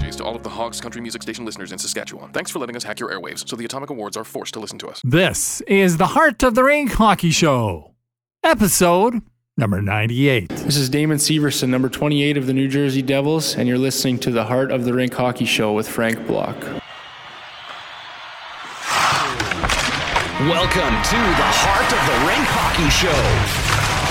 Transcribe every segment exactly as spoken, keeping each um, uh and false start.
apologies to all of the Hogs Country Music Station listeners in Saskatchewan. Thanks for letting us hack your airwaves so the Atomic Awards are forced to listen to us. This is the Heart of the Rink Hockey Show, episode number ninety-eight. This is Damon Severson, number twenty-eight of the New Jersey Devils, and you're listening to the Heart of the Rink Hockey Show with Frank Block. Welcome to the Heart of the Rink Hockey Show.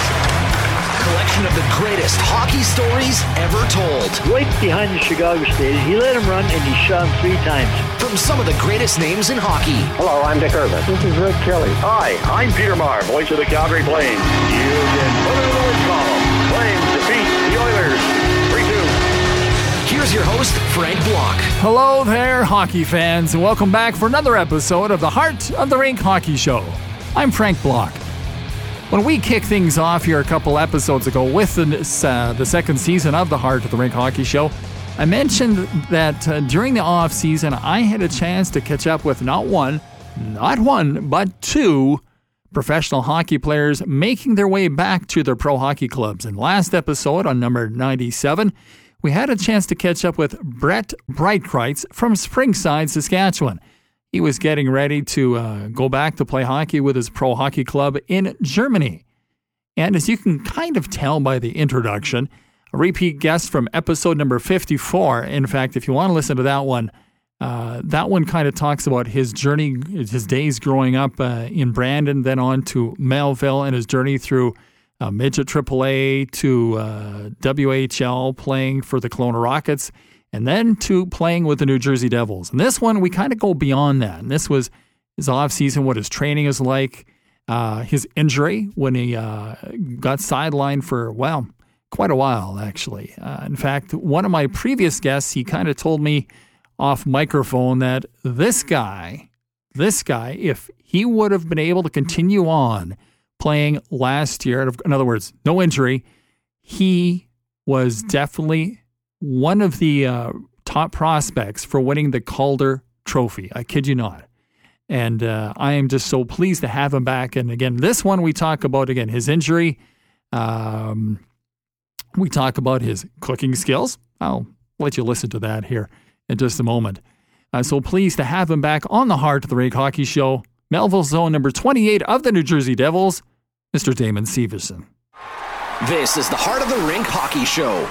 Collection of the greatest hockey stories ever told. Right behind the Chicago Stadium, he let him run and he shot him three times. From some of the greatest names in hockey. Hello, I'm Dick Irvin. This is Rick Kelly. Hi, I'm Peter Maher, voice of the Calgary Flames. You can put it in the win column. Flames defeat the Oilers three two. Here's your host, Frank Block. Hello there, hockey fans, and welcome back for another episode of the Heart of the Rink Hockey Show. I'm Frank Block. When we kicked things off here a couple episodes ago with the, uh, the second season of the Heart of the Rink Hockey Show, I mentioned that uh, during the off season, I had a chance to catch up with not one, not one, but two professional hockey players making their way back to their pro hockey clubs. And last episode, on number ninety-seven, we had a chance to catch up with Brett Breitkreitz from Springside, Saskatchewan. He was getting ready to uh, go back to play hockey with his pro hockey club in Germany. And as you can kind of tell by the introduction, a repeat guest from episode number fifty-four. In fact, if you want to listen to that one, uh, that one kind of talks about his journey, his days growing up uh, in Brandon, then on to Melville, and his journey through uh, midget triple A to uh, W H L, playing for the Kelowna Rockets, and then to playing with the New Jersey Devils. And this one, we kind of go beyond that. And this was his off-season, what his training is like, uh, his injury when he uh, got sidelined for, well, quite a while, actually. Uh, in fact, one of my previous guests, he kind of told me off microphone that this guy, this guy, if he would have been able to continue on playing last year, in other words, no injury, he was definitely one of the uh, top prospects for winning the Calder Trophy. I kid you not. And uh, I am just so pleased to have him back. And again, this one we talk about, again, his injury. Um, we talk about his cooking skills. I'll let you listen to that here in just a moment. Uh, so pleased to have him back on the Heart of the Rink Hockey Show. Melville Zone number twenty-eight of the New Jersey Devils, Mister Damon Severson. This is the Heart of the Rink Hockey Show.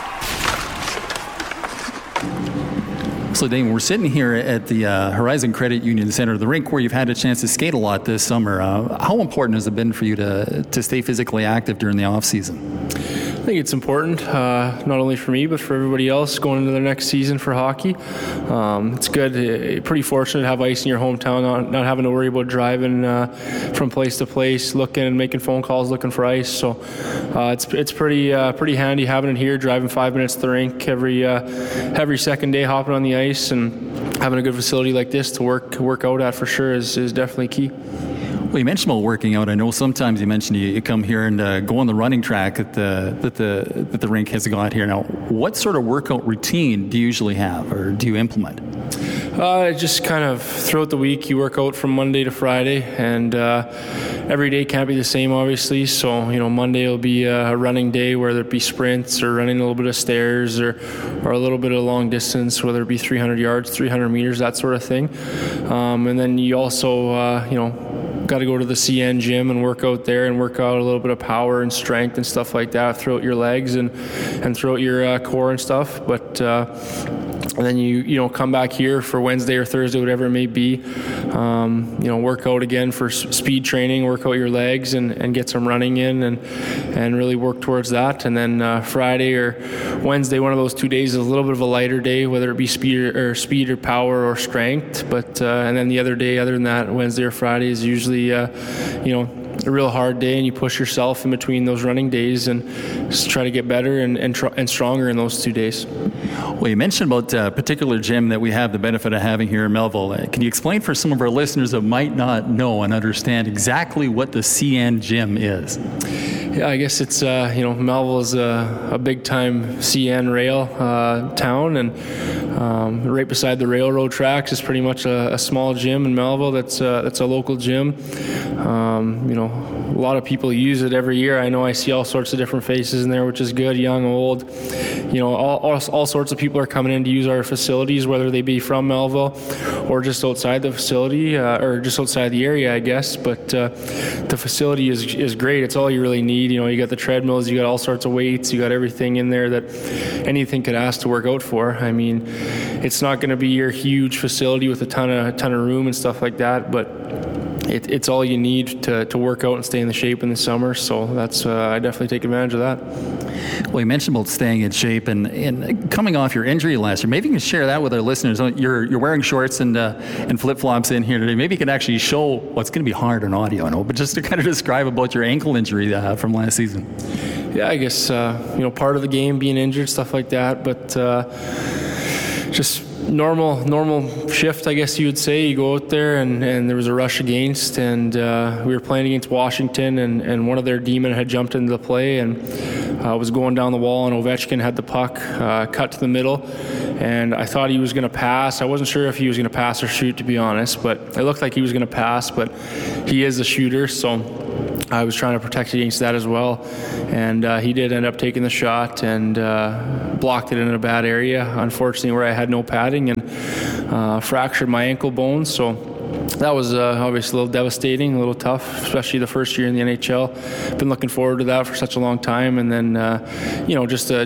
So, Damon, we're sitting here at the uh, Horizon Credit Union Center, the rink where you've had a chance to skate a lot this summer. Uh, how important has it been for you to to stay physically active during the off season? I think it's important, uh, not only for me, but for everybody else going into the next season for hockey. Um, it's good. Uh, pretty fortunate to have ice in your hometown, not, not having to worry about driving uh, from place to place, looking and making phone calls, looking for ice. So uh, it's it's pretty uh, pretty handy having it here, driving five minutes to the rink every uh, every second day, hopping on the ice, and having a good facility like this to work work out at for sure is, is definitely key. Well, you mentioned about working out. I know sometimes you mentioned you, you come here and uh, go on the running track that the that the that the rink has got here. Now, what sort of workout routine do you usually have, or do you implement? Uh, just kind of throughout the week, you work out from Monday to Friday, and uh, every day can't be the same, obviously. So, you know, Monday will be a running day, whether it be sprints or running a little bit of stairs, or or a little bit of long distance, whether it be three hundred yards, three hundred meters, that sort of thing. Um, and then you also, uh, you know, got to go to the C N gym and work out there and work out a little bit of power and strength and stuff like that throughout your legs and and throughout your uh, core and stuff. But uh, and then you you know come back here for Wednesday or Thursday, whatever it may be. Um, you know, work out again for speed training, work out your legs and, and get some running in and and really work towards that. And then uh, Friday or Wednesday, one of those two days is a little bit of a lighter day, whether it be speed or, or speed or power or strength. But uh, and then the other day, other than that, Wednesday or Friday is usually uh, you know a real hard day, and you push yourself in between those running days and just try to get better and and, tr- and stronger in those two days. Well, you mentioned about a particular gym that we have the benefit of having here in Melville. Uh, can you explain for some of our listeners that might not know and understand exactly what the C N gym is? Yeah, I guess it's, uh, you know, Melville is a, a big-time C N rail uh, town, and um, right beside the railroad tracks is pretty much a, a small gym in Melville that's, uh, that's a local gym. Um, you know, a lot of people use it every year. I know I see all sorts of different faces in there, which is good, young, old. You know, all, all, all sorts of people are coming in to use our facilities, whether they be from Melville or just outside the facility, uh, or just outside the area, I guess. But uh, the facility is is great. It's all you really need. You know, you got the treadmills, you got all sorts of weights, you got everything in there that anything could ask to work out for. I mean, it's not going to be your huge facility with a ton of a ton of room and stuff like that, but It, it's all you need to, to work out and stay in the shape in the summer. So that's uh, I definitely take advantage of that. Well, you mentioned about staying in shape and, and coming off your injury last year. Maybe you can share that with our listeners. You're you're wearing shorts and uh, and flip flops in here today. Maybe you can actually show what's going to be hard on audio, I know, but just to kind of describe about your ankle injury uh, from last season. Yeah, I guess uh, you know, part of the game, being injured, stuff like that, but uh, just. Normal normal shift, I guess you would say. You go out there, and, and there was a rush against, and uh, we were playing against Washington, and, and one of their D-men had jumped into the play and uh, was going down the wall, and Ovechkin had the puck uh, cut to the middle, and I thought he was going to pass. I wasn't sure if he was going to pass or shoot, to be honest, but it looked like he was going to pass, but he is a shooter, so I was trying to protect against that as well, and uh, he did end up taking the shot and uh, blocked it in a bad area, unfortunately, where I had no padding, and uh, fractured my ankle bone. So that was uh, obviously a little devastating, a little tough, especially the first year in the N H L. Been looking forward to that for such a long time, and then uh, you know just uh,